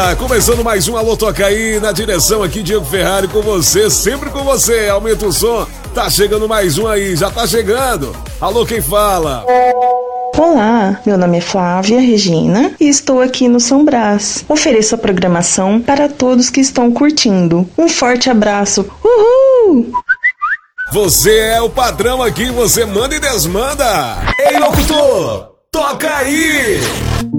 Começando mais um Alô Toca Aí, na direção aqui, Diego Ferrari com você, sempre com você. Aumenta o som, tá chegando mais um aí, já tá chegando. Alô, quem fala? Olá, meu nome é Flávia Regina e estou aqui no São Brás. Ofereço a programação para todos que estão curtindo. Um forte abraço. Uhul! Você é o padrão aqui, você manda e desmanda. Ei, locutor, toca aí!